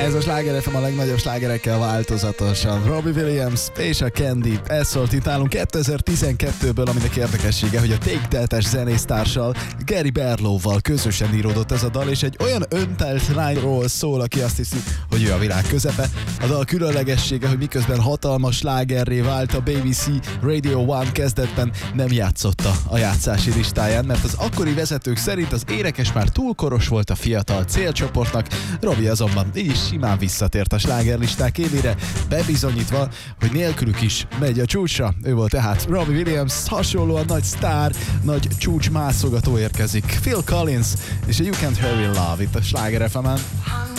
Ez a Sláger FM a legnagyobb slágerekkel változatosan. Robbie Williams és a Candy. Ez szólt itt nálunk 2012-ből, aminek érdekessége, hogy a Take That-es zenésztársal, Gary Barlow-val közösen íródott ez a dal, és egy olyan öntelt lányról szól, aki azt hiszi, hogy ő a világ közepe. A dal különlegessége, hogy miközben hatalmas slágerré vált, a BBC Radio One kezdetben nem játszotta a játszási listáján, mert az akkori vezetők szerint az énekes már túl koros volt a fiatal célcsoportnak. Robbie azonban így is simán visszatért a slágerlisták élére, bebizonyítva, hogy nélkülük is megy a csúcsra. Ő volt tehát Robbie Williams, hasonlóan nagy sztár, nagy csúcsmászogató érkezik. Phil Collins és a You Can't Hurry Love itt a Sláger FM-en.